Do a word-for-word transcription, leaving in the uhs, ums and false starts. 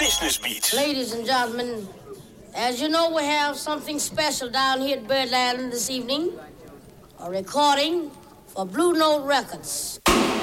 Business Beat. Ladies and gentlemen, as you know, we have something special down here at Birdland this evening. A recording for Blue Note Records.